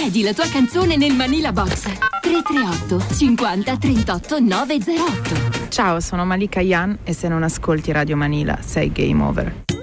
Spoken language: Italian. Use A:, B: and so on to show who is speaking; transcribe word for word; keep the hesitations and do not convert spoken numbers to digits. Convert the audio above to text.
A: Chiedi la tua canzone nel Manila Box tre tre otto cinquanta trentotto novecentotto.
B: Ciao, sono Malika Yan e se non ascolti Radio Manila sei game over.